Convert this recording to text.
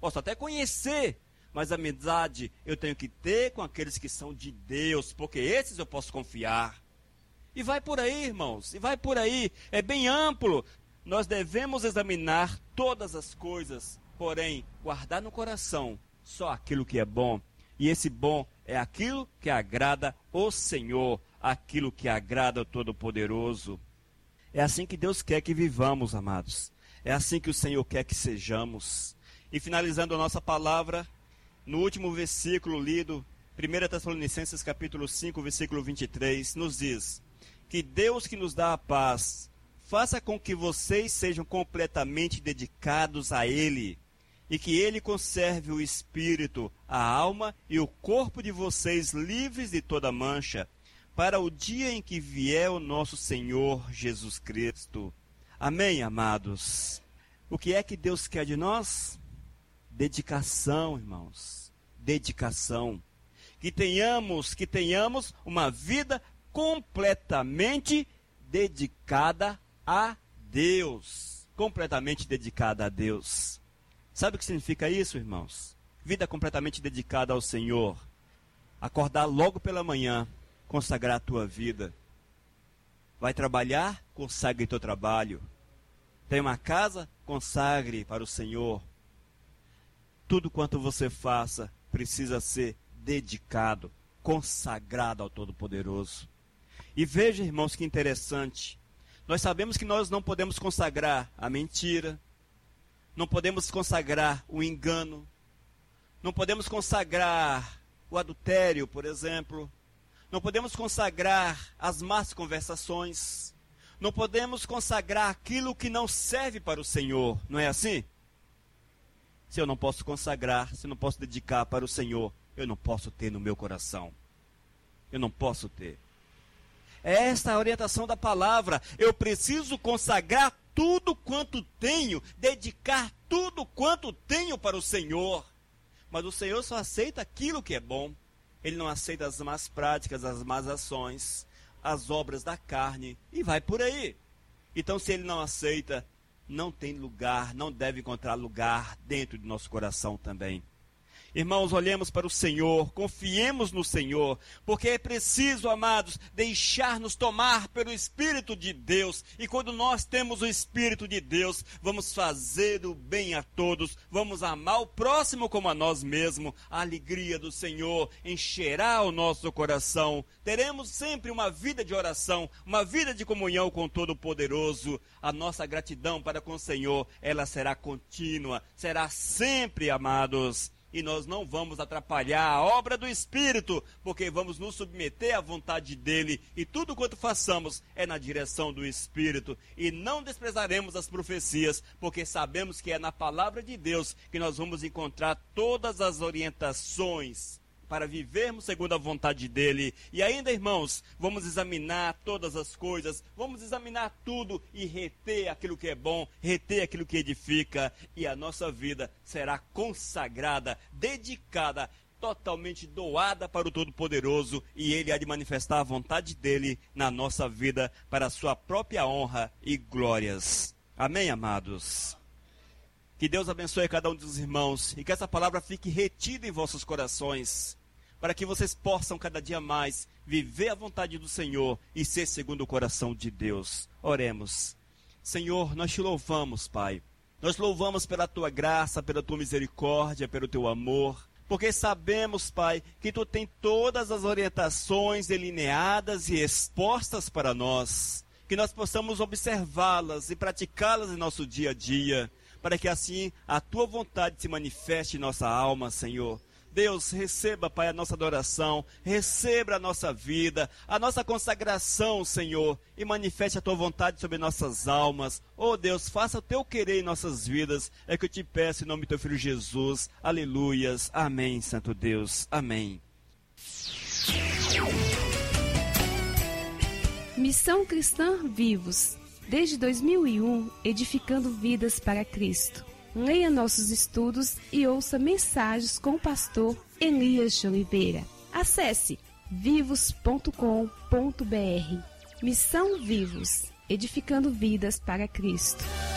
posso até conhecer, mas amizade eu tenho que ter com aqueles que são de Deus, porque esses eu posso confiar. E vai por aí, irmãos, e vai por aí, é bem amplo. Nós devemos examinar todas as coisas, porém, guardar no coração só aquilo que é bom. E esse bom é aquilo que agrada o Senhor, aquilo que agrada o Todo-Poderoso. É assim que Deus quer que vivamos, amados. É assim que o Senhor quer que sejamos. E finalizando a nossa palavra, no último versículo lido, 1 Tessalonicenses capítulo 5, versículo 23, nos diz: que Deus que nos dá a paz, faça com que vocês sejam completamente dedicados a Ele, e que Ele conserve o espírito, a alma e o corpo de vocês livres de toda mancha, para o dia em que vier o nosso Senhor Jesus Cristo. Amém, amados? O que é que Deus quer de nós? Dedicação, irmãos. Dedicação. Que tenhamos uma vida completamente dedicada a Deus. Completamente dedicada a Deus. Sabe o que significa isso, irmãos? Vida completamente dedicada ao Senhor. Acordar logo pela manhã, consagrar a tua vida. Vai trabalhar? Consagre o teu trabalho. Tem uma casa? Consagre para o Senhor. Tudo quanto você faça precisa ser dedicado, consagrado ao Todo-Poderoso. E veja, irmãos, que interessante. Nós sabemos que nós não podemos consagrar a mentira, não podemos consagrar o engano, não podemos consagrar o adultério, por exemplo, não podemos consagrar as más conversações, não podemos consagrar aquilo que não serve para o Senhor, não é assim? Se eu não posso consagrar, se eu não posso dedicar para o Senhor, eu não posso ter no meu coração. Eu não posso ter. É esta a orientação da palavra. Eu preciso consagrar tudo quanto tenho, dedicar tudo quanto tenho para o Senhor. Mas o Senhor só aceita aquilo que é bom. Ele não aceita as más práticas, as más ações, as obras da carne, e vai por aí. Então, se Ele não aceita, não tem lugar, não deve encontrar lugar dentro do nosso coração também. Irmãos, olhemos para o Senhor, confiemos no Senhor, porque é preciso, amados, deixar-nos tomar pelo Espírito de Deus. E quando nós temos o Espírito de Deus, vamos fazer o bem a todos, vamos amar o próximo como a nós mesmos. A alegria do Senhor encherá o nosso coração. Teremos sempre uma vida de oração, uma vida de comunhão com o Todo-Poderoso. A nossa gratidão para com o Senhor, ela será contínua, será sempre, amados. E nós não vamos atrapalhar a obra do Espírito, porque vamos nos submeter à vontade dEle, e tudo quanto façamos é na direção do Espírito, e não desprezaremos as profecias, porque sabemos que é na palavra de Deus que nós vamos encontrar todas as orientações para vivermos segundo a vontade dEle. E ainda, irmãos, vamos examinar todas as coisas, vamos examinar tudo e reter aquilo que é bom, reter aquilo que edifica, e a nossa vida será consagrada, dedicada, totalmente doada para o Todo-Poderoso, e Ele há de manifestar a vontade dEle na nossa vida, para a sua própria honra e glórias. Amém, amados? Que Deus abençoe cada um dos irmãos, e que essa palavra fique retida em vossos corações, para que vocês possam cada dia mais viver a vontade do Senhor e ser segundo o coração de Deus. Oremos. Senhor, nós te louvamos, Pai. Nós louvamos pela tua graça, pela tua misericórdia, pelo teu amor, porque sabemos, Pai, que tu tem todas as orientações delineadas e expostas para nós, que nós possamos observá-las e praticá-las em nosso dia a dia, para que assim a tua vontade se manifeste em nossa alma, Senhor. Deus, receba, Pai, a nossa adoração, receba a nossa vida, a nossa consagração, Senhor, e manifeste a tua vontade sobre nossas almas. Oh Deus, faça o teu querer em nossas vidas, é que eu te peço em nome do teu Filho Jesus. Aleluias, amém, Santo Deus, amém. Missão Cristã Vivos, desde 2001, edificando vidas para Cristo. Leia nossos estudos e ouça mensagens com o pastor Elias de Oliveira. Acesse vivos.com.br. Missão Vivos, edificando vidas para Cristo.